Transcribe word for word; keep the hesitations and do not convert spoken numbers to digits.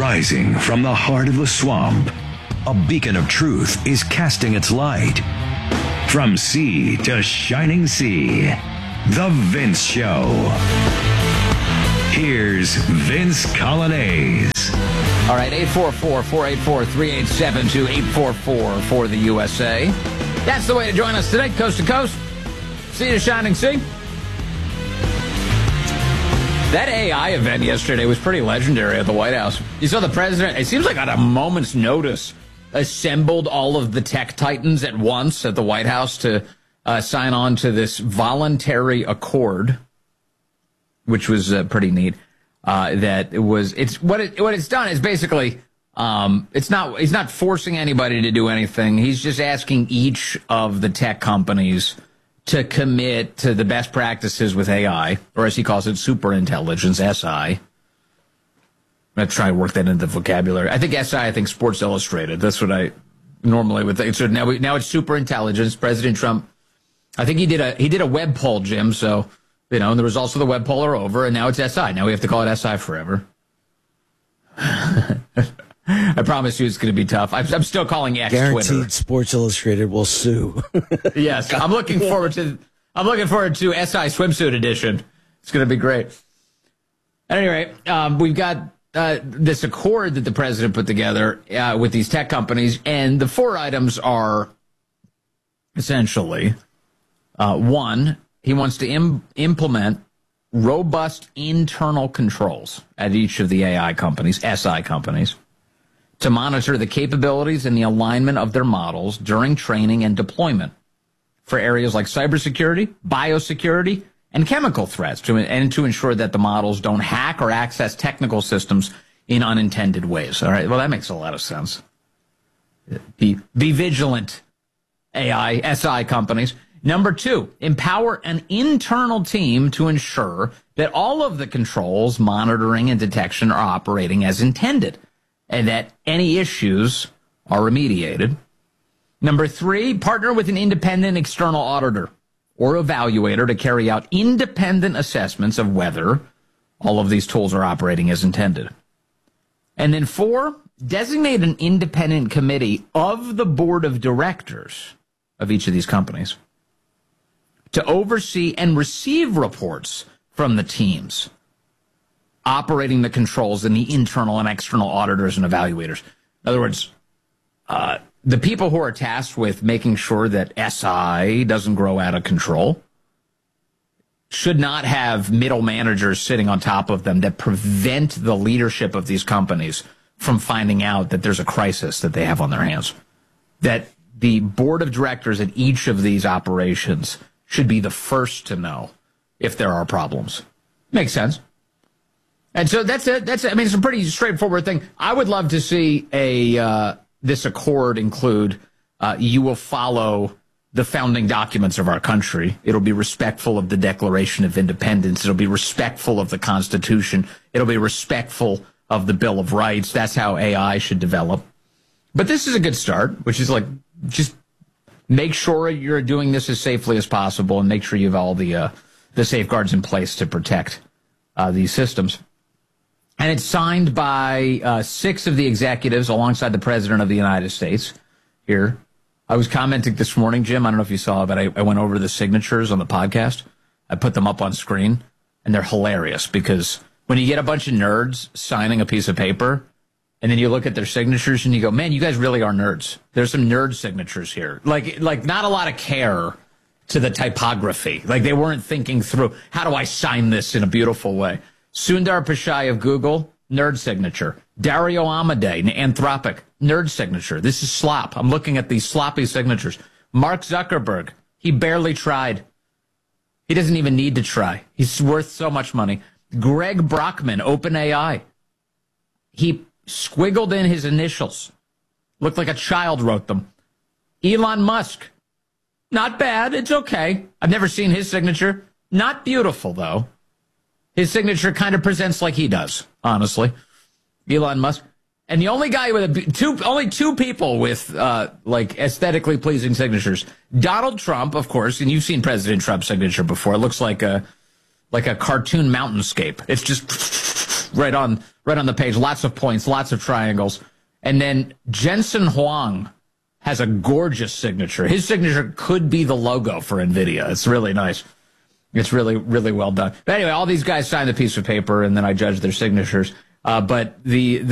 Rising from the heart of the swamp, a beacon of truth is casting its light. From sea to shining sea, The Vince Show. Here's Vince Coglianese. All right, eight four four, four eight four, three eight seven two, eight four four for the U S A. That's the way to join us today, coast to coast, sea to shining sea. That A I event yesterday was pretty legendary at the White House. You saw the president, it seems like at a moment's notice, assembled all of the tech titans at once at the White House to uh, sign on to this voluntary accord, which was uh, pretty neat. Uh, that it was, it's what it, what it's done is basically, um, it's not, he's not forcing anybody to do anything. He's just asking each of the tech companies to commit to the best practices with A I, or as he calls it, super intelligence, S I. I'm going to try and work that into the vocabulary. I think S I, I think Sports Illustrated. That's what I normally would think. So now, we, now it's super intelligence. President Trump, I think he did a he did a web poll, Jim. So, you know, and the results of the web poll are over, and now it's S I. Now we have to call it S I forever. I promise you it's going to be tough. I'm, I'm still calling X Guaranteed Twitter. Sports Illustrated will sue. Yes, I'm looking forward to I'm looking forward to S I swimsuit edition. It's going to be great. At any rate, um, we've got uh, this accord that the president put together uh, with these tech companies, and the four items are essentially uh, one, he wants to im- implement robust internal controls at each of the A I companies, S I companies, to monitor the capabilities and the alignment of their models during training and deployment for areas like cybersecurity, biosecurity, and chemical threats, to, and to ensure that the models don't hack or access technical systems in unintended ways. All right, well, that makes a lot of sense. Be, be vigilant, A I, S I companies. Number two, empower an internal team to ensure that all of the controls, monitoring, and detection are operating as intended, and that any issues are remediated. Number three, partner with an independent external auditor or evaluator to carry out independent assessments of whether all of these tools are operating as intended. And then four, designate an independent committee of the board of directors of each of these companies to oversee and receive reports from the teams operating the controls and the internal and external auditors and evaluators. In other words, uh, the people who are tasked with making sure that S I doesn't grow out of control should not have middle managers sitting on top of them that prevent the leadership of these companies from finding out that there's a crisis that they have on their hands. That the board of directors at each of these operations should be the first to know if there are problems. Makes sense. And so that's it. That's it. I mean, it's a pretty straightforward thing. I would love to see a uh, this accord include uh, you will follow the founding documents of our country. It'll be respectful of the Declaration of Independence. It'll be respectful of the Constitution. It'll be respectful of the Bill of Rights. That's how A I should develop. But this is a good start, which is like just make sure you're doing this as safely as possible and make sure you have all the uh, the safeguards in place to protect uh, these systems. And it's signed by uh, six of the executives alongside the President of the United States here. I was commenting this morning, Jim. I don't know if you saw, but I, I went over the signatures on the podcast. I put them up on screen, and they're hilarious because when you get a bunch of nerds signing a piece of paper, and then you look at their signatures and you go, man, you guys really are nerds. There's some nerd signatures here. Like, like not a lot of care to the typography. Like they weren't thinking through, how do I sign this in a beautiful way? Sundar Pichai of Google, nerd signature. Dario Amodei, Anthropic, nerd signature. This is slop. I'm looking at these sloppy signatures. Mark Zuckerberg, he barely tried. He doesn't even need to try. He's worth so much money. Greg Brockman, OpenAI. He squiggled in his initials. Looked like a child wrote them. Elon Musk. Not bad. It's okay. I've never seen his signature. Not beautiful, though. His signature kind of presents like he does, honestly. Elon Musk. And the only guy with a, two, only two people with, uh, like, aesthetically pleasing signatures. Donald Trump, of course, and you've seen President Trump's signature before. It looks like a, like a cartoon mountainscape. It's just right on right on the page. Lots of points, lots of triangles. And then Jensen Huang has a gorgeous signature. His signature could be the logo for NVIDIA. It's really nice. It's really, really well done. But anyway, all these guys signed a piece of paper, and then I judged their signatures. Uh, but the, the